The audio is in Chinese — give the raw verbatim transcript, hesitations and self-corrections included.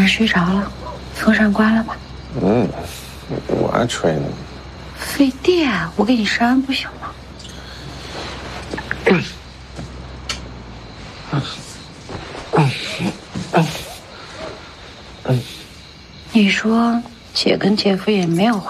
然睡着了，风扇关了吧。 嗯，我还吹呢。 费电，我给你扇不行吗？ 嗯嗯嗯嗯嗯。 你说姐跟姐夫也没有